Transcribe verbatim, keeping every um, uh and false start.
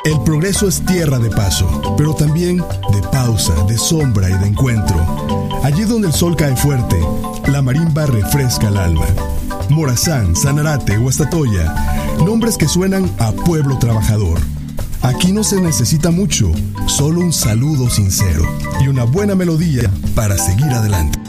El progreso es tierra de paso, pero también de pausa, de sombra y de encuentro. Allí donde el sol cae fuerte, la marimba refresca el alma. Morazán, Sanarate, Guastatoya, nombres que suenan a pueblo trabajador. Aquí no se necesita mucho, solo un saludo sincero y una buena melodía para seguir adelante.